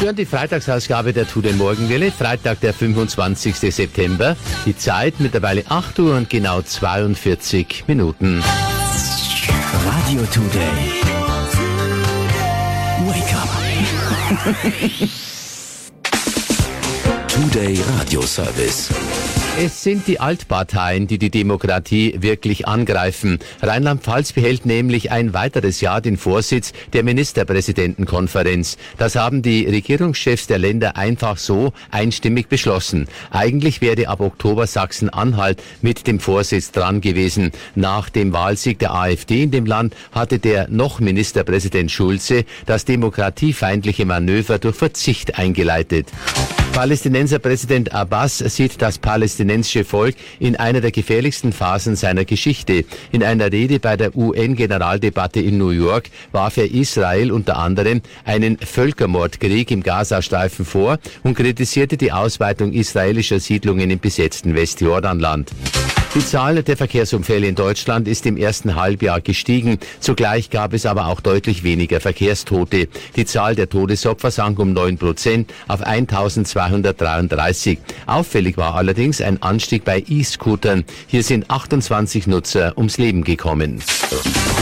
hören die Freitagsausgabe der Today Morgenwelle, Freitag, der 25. September. Die Zeit mittlerweile 8 Uhr und genau 42 Minuten. Radio Today. Wake up. Today Radio Service. Es sind die Altparteien, die die Demokratie wirklich angreifen. Rheinland-Pfalz behält nämlich ein weiteres Jahr den Vorsitz der Ministerpräsidentenkonferenz. Das haben die Regierungschefs der Länder einfach so einstimmig beschlossen. Eigentlich wäre ab Oktober Sachsen-Anhalt mit dem Vorsitz dran gewesen. Nach dem Wahlsieg der AfD in dem Land hatte der noch Ministerpräsident Schulze das demokratiefeindliche Manöver durch Verzicht eingeleitet. Palästinenser Präsident Abbas sieht das palästinensische Volk in einer der gefährlichsten Phasen seiner Geschichte. In einer Rede bei der UN-Generaldebatte in New York warf er Israel unter anderem einen Völkermordkrieg im Gazastreifen vor und kritisierte die Ausweitung israelischer Siedlungen im besetzten Westjordanland. Die Zahl der Verkehrsunfälle in Deutschland ist im ersten Halbjahr gestiegen. Zugleich gab es aber auch deutlich weniger Verkehrstote. Die Zahl der Todesopfer sank um 9% auf 1233. Auffällig war allerdings ein Anstieg bei E-Scootern. Hier sind 28 Nutzer ums Leben gekommen.